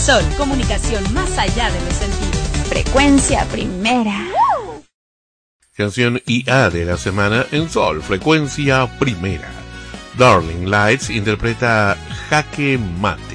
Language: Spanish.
Sol, comunicación más allá de los sentidos. Frecuencia Primera. Canción IA de la semana en Sol, Frecuencia Primera. Darling Lights interpreta Jaque Mate.